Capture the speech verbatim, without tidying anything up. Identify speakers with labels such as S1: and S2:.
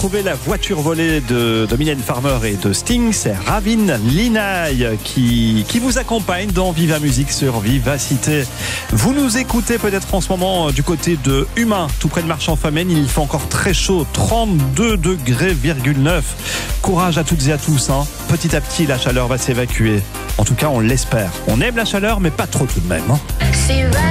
S1: retrouver la voiture volée de, de Mylène Farmer et de Sting. C'est Ravin Linay qui, qui vous accompagne dans Viva Musique sur Vivacité. Vous nous écoutez peut-être en ce moment du côté de Humain, tout près de Marchand-Famenne. Il fait encore très chaud, trente-deux degrés virgule neuf. Courage à toutes et à tous. Hein. Petit à petit, la chaleur va s'évacuer. En tout cas, on l'espère. On aime la chaleur, mais pas trop tout de même. Hein.